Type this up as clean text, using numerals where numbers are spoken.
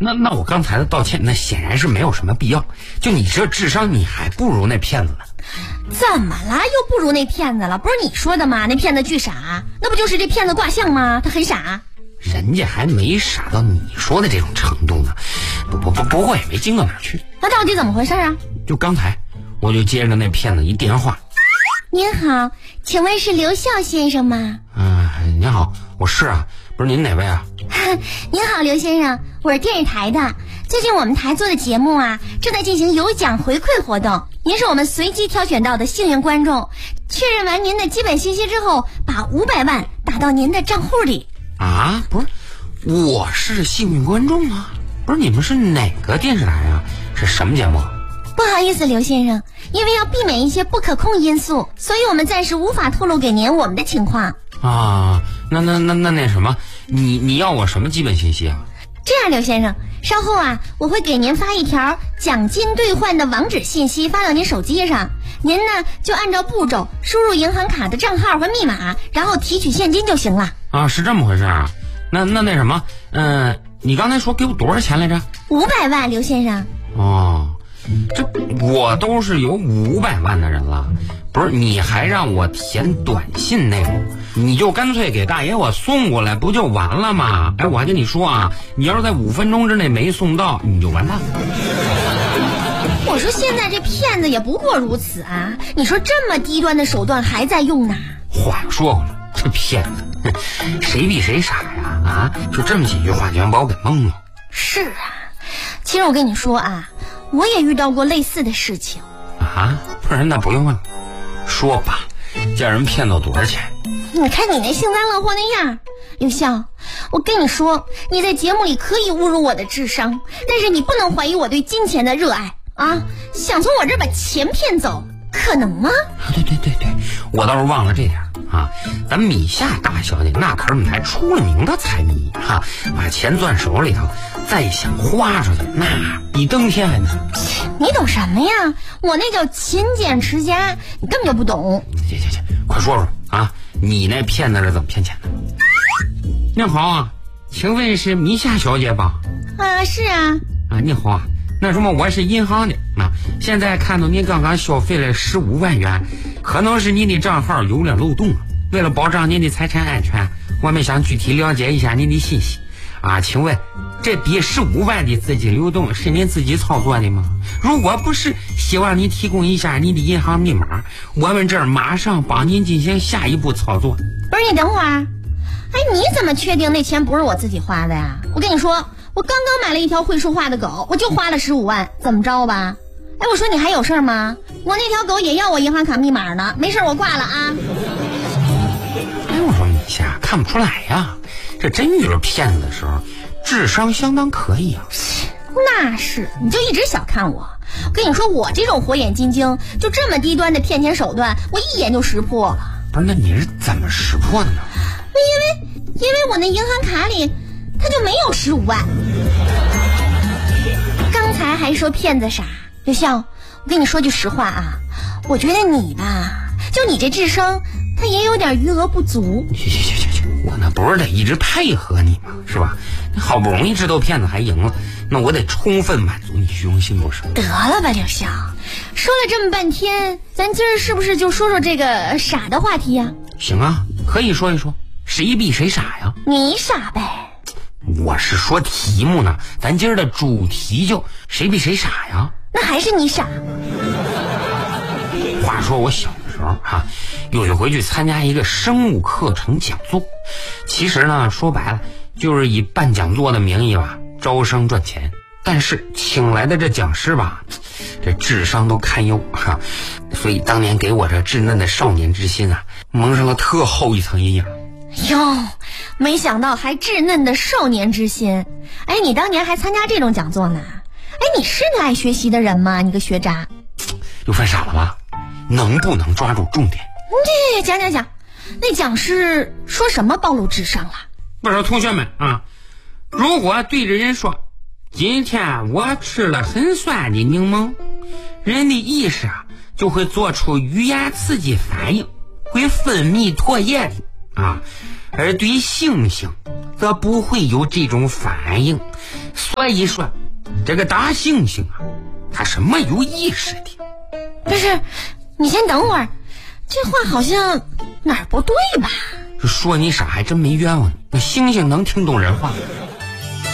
那我刚才的道歉，那显然是没有什么必要。就你这智商，你还不如那骗子呢。 怎么了？又不如那骗子了？不是你说的吗？那骗子巨傻，那不就是这骗子卦象吗？他很傻。 人家还没傻到你说的这种程度呢，不过也没精到哪儿去。 那到底怎么回事啊？ 就刚才，我就接着那骗子一电话。 您好，请问是刘笑先生吗？ 您好，我是啊，不是您哪位啊？ 您好，刘先生，我是电视台的。最近我们台做的节目啊，正在进行有奖回馈活动。您是我们随机挑选到的幸运观众，确认完您的基本信息之后，把500万打到您的账户里。 啊，不是，我是幸运观众啊！不是，你们是哪个电视台啊？是什么节目？ 不好意思，刘先生，因为要避免一些不可控因素，所以我们暂时无法透露给您我们的情况。 啊，那什么，你要我什么基本信息啊？ 这样，刘先生，稍后啊，我会给您发一条奖金兑换的网址信息发到您手机上，您呢就按照步骤输入银行卡的账号和密码，然后提取现金就行了。 啊，是这么回事啊？那什么，你刚才说给我多少钱来着 ？500万，刘先生。 哦，这我都是有500万的人了，不是你还让我填短信内容，你就干脆给大爷我送过来不就完了吗？哎，我还跟你说啊，你要是在5分钟之内没送到，你就完蛋了。 我说现在这骗子也不过如此啊！你说这么低端的手段还在用呢？ 话又说回来，这骗子，谁比谁傻呀？啊，就这么几句话就想把我给蒙了。 是啊，其实我跟你说啊，我也遇到过类似的事情。 啊，不然那不用问了，说吧，叫人骗到多少钱？ 你看你那幸灾乐祸那样，刘笑，我跟你说，你在节目里可以侮辱我的智商，但是你不能怀疑我对金钱的热爱啊！想从我这儿把钱骗走，可能吗？ 对，我倒是忘了这点啊。咱米夏大小姐那可是我们台出了名的财迷哈，把钱攥手里头，再想花出去，那比登天还难。 你懂什么呀？我那叫勤俭持家，你根本就不懂。 行，快说说啊，你那骗子是怎么骗钱的？您好啊，请问是米夏小姐吧？ 啊，是啊。 啊，你好啊。那什么，我是银行的啊，现在看到你刚刚消费了15万元，可能是你的账号有了漏洞，为了保障您的财产安全，我们想具体了解一下您的信息啊，请问这笔15万的资金流动是您自己操作的吗？如果不是，希望您提供一下您的银行密码，我们这儿马上帮您进行下一步操作。 不是，你等会儿，哎，你怎么确定那钱不是我自己花的呀？我跟你说，我刚刚买了一条会说话的狗，我就花了15万，怎么着吧？哎，我说你还有事吗？我那条狗也要我银行卡密码呢，没事我挂了啊。 哎，我说米夏，看不出来呀，这真遇着骗子的时候，智商相当可以啊。 那是，你就一直小看我。我跟你说，我这种火眼金睛，就这么低端的骗钱手段，我一眼就识破了。 不是，那你是怎么识破的呢？ 因为我那银行卡里他就没有15万。刚才还说骗子傻，刘笑，我跟你说句实话啊，我觉得你吧，就你这智商，他也有点余额不足。 去，我那不是得一直配合你吗？是吧？好不容易知道骗子还赢了，那我得充分满足你虚荣心不是？ 得了吧，刘笑，说了这么半天，咱今儿是不是就说说这个傻的话题呀？ 行啊，可以说一说，谁比谁傻呀？ 你傻呗。 我是说题目呢，咱今儿的主题就谁比谁傻呀？ 那还是你傻。 话说我小的时候哈，有一回去参加一个生物课程讲座，其实呢说白了就是以办讲座的名义吧招生赚钱，但是请来的这讲师吧，这智商都堪忧哈，所以当年给我这稚嫩的少年之心啊蒙上了特厚一层阴影。 哟，没想到还稚嫩的少年之心。哎，你当年还参加这种讲座呢？哎，你是个爱学习的人吗？你个学渣。 又犯傻了吧？能不能抓住重点？ 讲，那讲师说什么暴露智商了？ 不是，同学们啊，如果对着人说今天我吃了很酸的柠檬，人的意识啊就会做出语言刺激反应，会分泌唾液的啊。 而对猩猩则不会有这种反应。所以说这个大猩猩啊，它是没有意识的。 不是，你先等会儿，这话好像哪儿不对吧？ 说你啥还真没冤枉你，那猩猩能听懂人话？